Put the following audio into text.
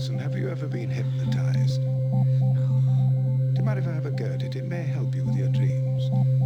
Listen, have you ever been hypnotized? No. Do you mind if I have a go at it? It may help you with your dreams.